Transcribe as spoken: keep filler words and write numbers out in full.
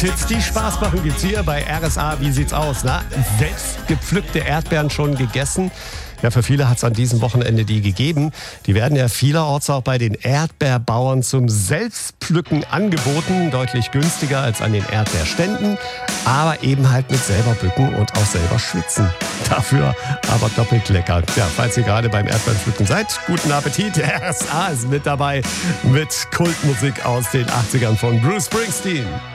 Hits, die Spaß machen, gibt's hier bei R S A. Wie sieht's aus? Na, selbst gepflückte Erdbeeren schon gegessen? Ja, für viele hat es an diesem Wochenende die gegeben. Die werden ja vielerorts auch bei den Erdbeerbauern zum Selbstpflücken angeboten. Deutlich günstiger als an den Erdbeerständen, aber eben halt mit selber bücken und auch selber schwitzen. Dafür aber doppelt lecker. Ja, falls ihr gerade beim Erdbeerpflücken seid, guten Appetit. R S A ist mit dabei mit Kultmusik aus den achtzigern von Bruce Springsteen.